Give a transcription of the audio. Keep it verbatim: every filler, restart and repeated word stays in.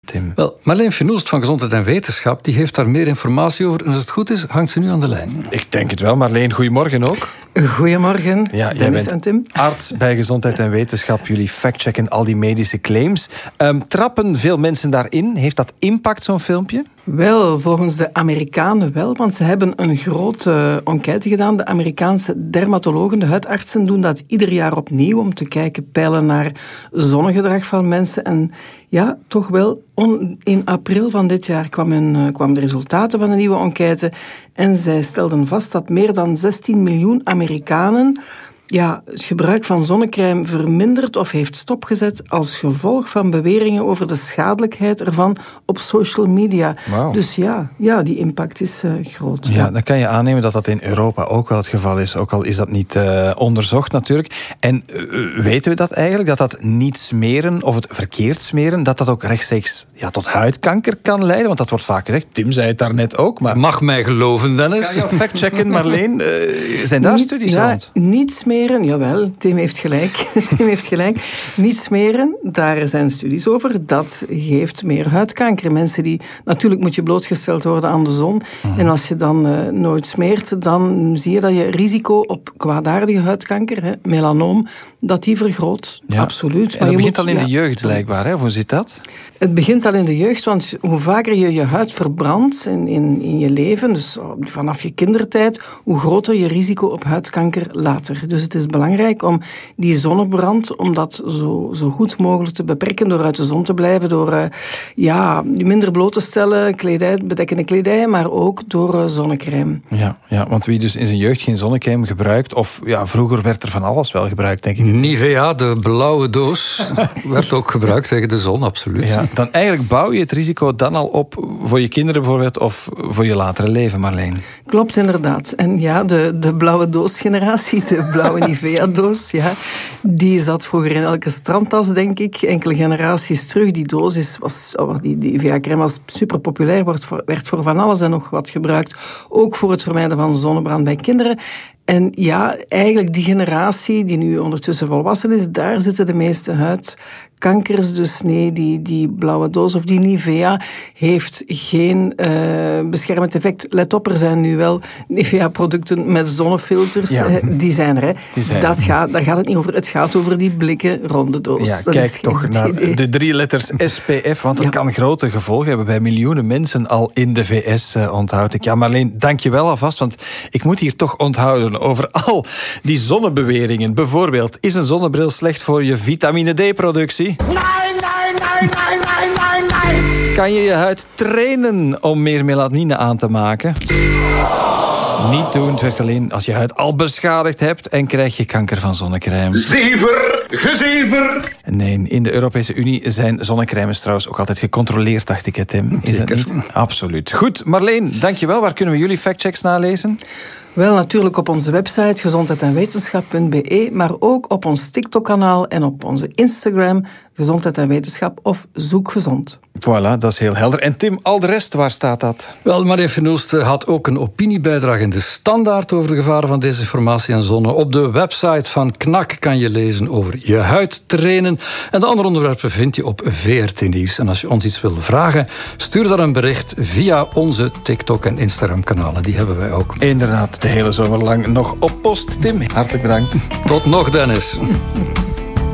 Tim. Wel, Marleen Fenoelst van Gezondheid en Wetenschap die heeft daar meer informatie over. En als het goed is, hangt ze nu aan de lijn. Ik denk het wel. Marleen, goedemorgen ook. Goedemorgen, ja, Dennis en Tim. Arts bij Gezondheid en Wetenschap. Jullie factchecken al die medische claims. Um, trappen veel mensen daarin? Heeft dat impact, zo'n filmpje? Wel, volgens de Amerikanen wel, want ze hebben een grote enquête gedaan. De Amerikaanse dermatologen, de huidartsen, doen dat ieder jaar opnieuw om te kijken, peilen naar zonnegedrag van mensen. En ja, toch wel, on, in april van dit jaar kwamen, uh, kwamen de resultaten van de nieuwe enquête en zij stelden vast dat meer dan zestien miljoen Amerikanen ja, het gebruik van zonnecrème vermindert of heeft stopgezet als gevolg van beweringen over de schadelijkheid ervan op social media. Wow. Dus ja, ja, die impact is uh, groot. Ja, dan kan je aannemen dat dat in Europa ook wel het geval is. Ook al is dat niet uh, onderzocht natuurlijk. En uh, weten we dat eigenlijk? Dat dat niet smeren of het verkeerd smeren, dat dat ook rechtstreeks ja, tot huidkanker kan leiden? Want dat wordt vaak gezegd. Tim zei het daarnet ook. Maar mag mij geloven, Dennis. Ga je factchecken, Marleen? Uh, zijn daar niet, studies ja, rond? Niet smeren. Jawel, Tim heeft gelijk. Tim heeft gelijk. Niet smeren, daar zijn studies over. Dat geeft meer huidkanker. Mensen die... Natuurlijk moet je blootgesteld worden aan de zon. Mm. En als je dan uh, nooit smeert, dan zie je dat je risico op kwaadaardige huidkanker, hè, melanoom, dat die vergroot. Ja. Absoluut. En dat begint moet, al in ja, de jeugd, blijkbaar. Hè? Hoe zit dat? Het begint al in de jeugd, want hoe vaker je je huid verbrandt in, in, in je leven, dus vanaf je kindertijd, hoe groter je risico op huidkanker later. Dus het is belangrijk om die zonnebrand, om dat zo, zo goed mogelijk te beperken door uit de zon te blijven, door uh, ja, je minder bloot te stellen, kledij, bedekkende kledij, maar ook door uh, zonnecrème. Ja, ja, want wie dus in zijn jeugd geen zonnecrème gebruikt, of ja, vroeger werd er van alles wel gebruikt, denk ik. Nivea, de blauwe doos, werd ook gebruikt tegen de zon, absoluut. Ja, dan eigenlijk bouw je het risico dan al op voor je kinderen bijvoorbeeld, of voor je latere leven, Marleen. Klopt, inderdaad. En ja, de, de blauwe doos-generatie, de blauwe Nivea-doos, ja, die zat vroeger in elke strandtas, denk ik. Enkele generaties terug. Die doos is, was, die, die Nivea-crème was super populair, werd voor, werd voor van alles en nog wat gebruikt. Ook voor het vermijden van zonnebrand bij kinderen. En ja, eigenlijk die generatie die nu ondertussen volwassen is, daar zitten de meeste huidkankers. Dus nee, die, die blauwe doos of die Nivea heeft geen uh, beschermend effect. Let op, er zijn nu wel Nivea-producten met zonnefilters. Ja. Uh, die zijn er, hè. Die zijn. Dat gaat, daar gaat het niet over. Het gaat over die blikken ronde doos. Ja, dat kijk is toch naar idee. De drie letters S P F, want dat ja. kan grote gevolgen hebben bij miljoenen mensen al in de V S, uh, onthoud ik. Ja, Marleen, dank je wel alvast, want ik moet hier toch onthouden over al die zonnebeweringen. Bijvoorbeeld, is een zonnebril slecht voor je vitamine D-productie? Nee, nee, nee, nee, nee, nee, nee. Kan je je huid trainen om meer melanine aan te maken? Niet doen, het werkt alleen als je huid al beschadigd hebt en krijg je kanker van zonnecrème. Zever, gezever! Nee, in de Europese Unie zijn zonnecrèmes trouwens ook altijd gecontroleerd, dacht ik het, Tim. Is het niet? Absoluut. Goed, Marleen, dankjewel. Waar kunnen we jullie factchecks nalezen? Wel, natuurlijk op onze website gezondheid en wetenschap punt b e, maar ook op ons TikTok-kanaal en op onze Instagram, Gezondheid en Wetenschap of Zoek Gezond. Voilà, dat is heel helder. En Tim, al de rest, waar staat dat? Wel, Marleen Fenoelst had ook een opiniebijdrage in de Standaard over de gevaren van desinformatie en zonne. Op de website van K N A K kan je lezen over je huid trainen. En de andere onderwerpen vind je op V R T Nieuws. En als je ons iets wil vragen, stuur dan een bericht via onze TikTok- en Instagram-kanalen. Die hebben wij ook. Inderdaad, de hele zomer lang nog op post. Tim, hartelijk bedankt. Tot nog, Dennis.